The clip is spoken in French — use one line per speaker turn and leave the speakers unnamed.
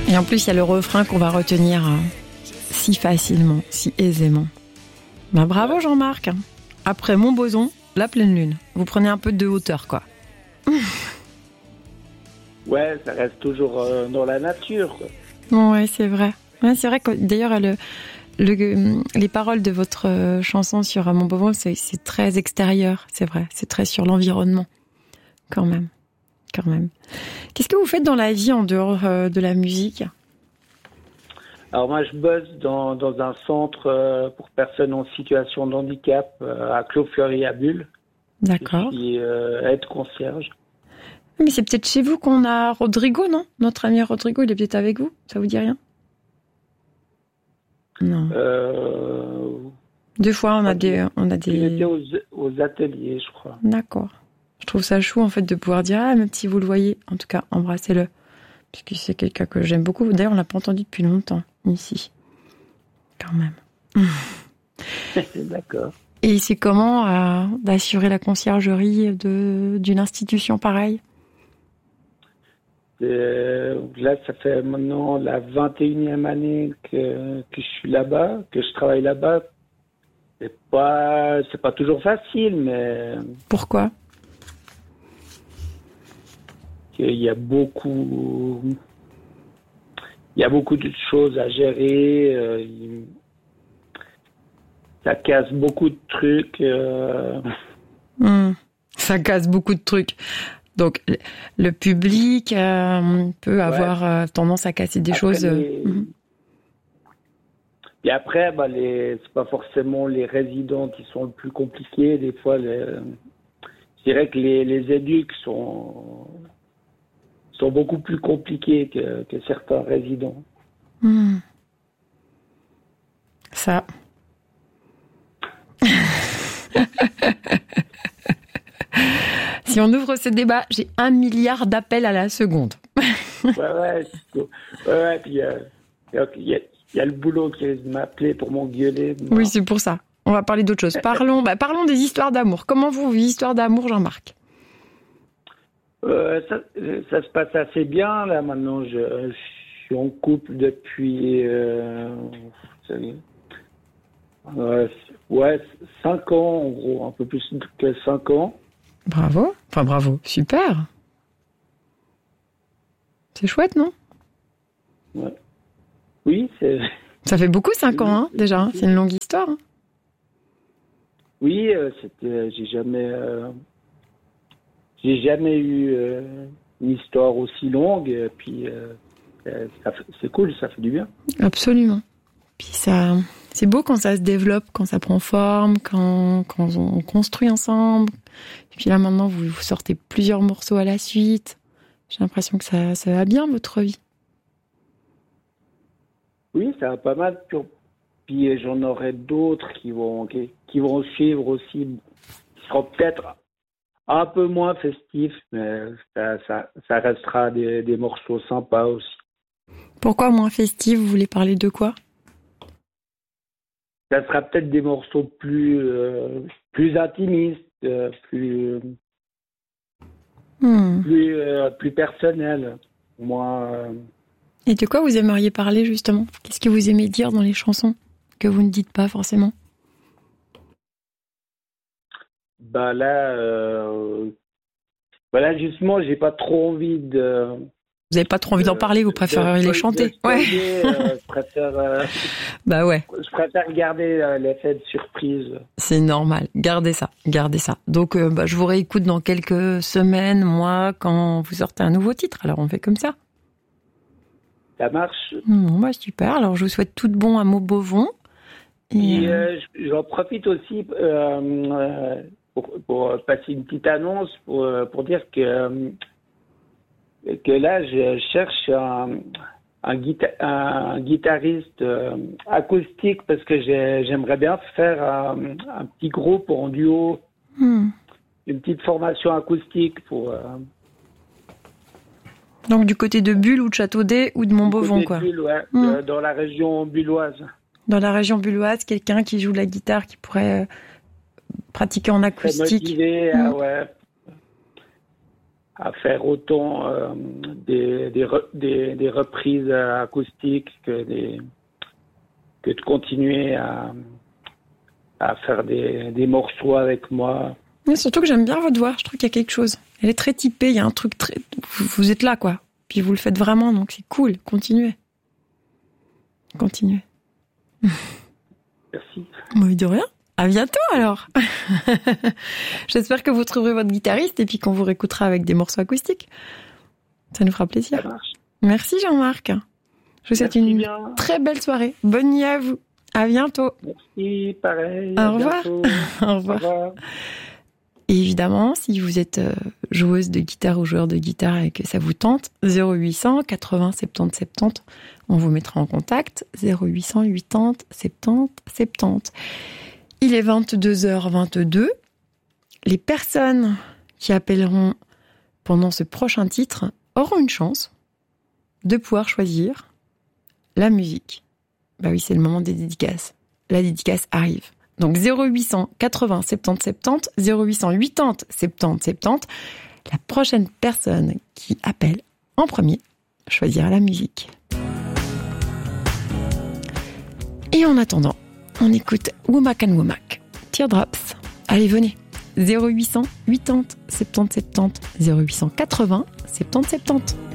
Et en plus, il y a le refrain qu'on va retenir si facilement, si aisément. Ben, bravo Jean-Marc. Après Montbozon, la pleine lune. Vous prenez un peu de hauteur, quoi.
Ouais, ça reste toujours dans la nature, quoi.
Ouais, c'est vrai. Ouais, c'est vrai que d'ailleurs, les paroles de votre chanson sur Montbozon, c'est très extérieur, c'est vrai. C'est très sur l'environnement, quand même. Qu'est-ce que vous faites dans la vie en dehors de la musique ?
Alors moi, je bosse dans un centre pour personnes en situation de handicap à Clos-Fleury à Bulle.
D'accord.
Je suis aide-concierge.
Mais c'est peut-être chez vous qu'on a Rodrigo, non ? Notre ami Rodrigo, il est peut-être avec vous ? Ça vous dit rien ? Non. Deux fois, on a des.
Il était aux ateliers, je crois.
D'accord. Je trouve ça chou, en fait, de pouvoir dire, ah, même si vous le voyez, en tout cas, embrassez-le. Puisque c'est quelqu'un que j'aime beaucoup. D'ailleurs, on l'a pas entendu depuis longtemps, ici. Quand même.
D'accord.
Et c'est comment d'assurer la conciergerie d'une institution pareille ?
Là, ça fait maintenant la 21e année que je suis là-bas, que je travaille là-bas. C'est pas toujours facile, mais...
Pourquoi ?
Il y a beaucoup de choses à gérer. Ça casse beaucoup de trucs.
Ça casse beaucoup de trucs. Donc, le public peut avoir tendance à casser des choses.
Et après, c'est pas forcément les résidents qui sont le plus compliqués. Des fois, je dirais que les éducs sont beaucoup plus compliqués que certains résidents.
Ça. Si on ouvre ce débat, j'ai 1 milliard d'appels à la seconde.
Ouais. Puis il y a le boulot qui risque de m'appeler pour m'engueuler.
Oui, c'est pour ça. On va parler d'autre chose. Parlons des histoires d'amour. Comment vous vivez l'histoire d'amour, Jean-Marc ?
Ça se passe assez bien. Là, maintenant, je suis en couple depuis 5 ans, en gros, un peu plus que 5 ans.
Bravo. Enfin, bravo. Super. C'est chouette, non ?
Ouais. Oui, c'est...
Ça fait beaucoup 5 ans, hein, déjà. Hein. C'est une longue histoire. Hein.
Oui, j'ai jamais eu une histoire aussi longue. Et puis, c'est cool, ça fait du bien.
Absolument. Puis ça, c'est beau quand ça se développe, quand ça prend forme, quand on construit ensemble. Et puis là, maintenant, vous sortez plusieurs morceaux à la suite. J'ai l'impression que ça va bien, votre vie.
Oui, ça va pas mal. Puis j'en aurai d'autres qui vont suivre aussi. Qui seront peut-être un peu moins festifs, mais ça restera des morceaux sympas aussi.
Pourquoi moins festif ? Vous voulez parler de quoi ?
Ça sera peut-être des morceaux plus intimistes, plus personnels.
Et de quoi vous aimeriez parler, justement ? Qu'est-ce que vous aimez dire dans les chansons que vous ne dites pas forcément ?
Là, justement, j'ai pas trop envie de...
Vous n'avez pas trop envie d'en parler, vous préférez les chanter. Ouais.
Je préfère...
Bah ouais.
Je préfère garder l'effet de surprise.
C'est normal, gardez ça. Donc, je vous réécoute dans quelques semaines, mois, quand vous sortez un nouveau titre. Alors, on fait comme ça.
Ça marche.
Bon, super. Alors, je vous souhaite tout de bon à Montbozon.
Et j'en profite aussi pour passer une petite annonce pour dire que là, je cherche un guitariste acoustique parce que j'aimerais bien faire un petit groupe en duo, une petite formation acoustique pour...
Donc du côté de Bulle ou de Châteaudet ou de Montbozon, quoi.
Bulle, ouais, dans la région bulloise.
Dans la région bulloise, quelqu'un qui joue de la guitare, qui pourrait pratiquer en acoustique.
Motivé, à faire autant des reprises acoustiques que de continuer à faire des morceaux avec moi.
Mais surtout que j'aime bien votre voix, je trouve qu'il y a quelque chose. Elle est très typée, il y a un truc très... Vous êtes là, quoi. Puis vous le faites vraiment, donc c'est cool. Continuez. Continuez.
Merci.
Mais de rien. À bientôt, alors. J'espère que vous trouverez votre guitariste et puis qu'on vous réécoutera avec des morceaux acoustiques. Ça nous fera plaisir.
Ça marche.
Merci, Jean-Marc. Je vous souhaite une très belle soirée. Bonne nuit à vous. À bientôt.
Merci, pareil.
Au revoir. Au revoir.
Au revoir.
Et évidemment, si vous êtes joueuse de guitare ou joueur de guitare et que ça vous tente, 0800 80 70 70, on vous mettra en contact. 0800 80 70 70. Il est 22h22. Les personnes qui appelleront pendant ce prochain titre auront une chance de pouvoir choisir la musique. Bah oui, c'est le moment des dédicaces. La dédicace arrive. Donc 0800 80 70 70, 0800 80 70 70. La prochaine personne qui appelle en premier choisira la musique. Et en attendant, on écoute Womack and Womack, Teardrops. Allez, venez. 0800 80 70 70, 0800 80 70 70.